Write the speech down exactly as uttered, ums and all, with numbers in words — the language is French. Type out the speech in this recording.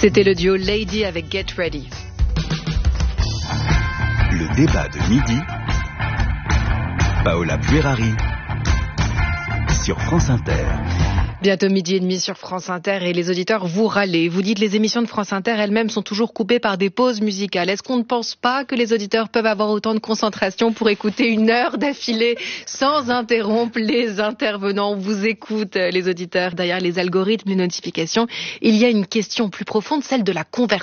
C'était le duo Lady avec Get Ready. Le débat de midi, Paola Puerari sur France Inter. Bientôt midi et demi sur France Inter et les auditeurs vous râlez. Vous dites les émissions de France Inter elles-mêmes sont toujours coupées par des pauses musicales. Est-ce qu'on ne pense pas que les auditeurs peuvent avoir autant de concentration pour écouter une heure d'affilée sans interrompre les intervenants? On vous écoute, les auditeurs. Derrière les algorithmes, les notifications, il y a une question plus profonde, celle de la conversation.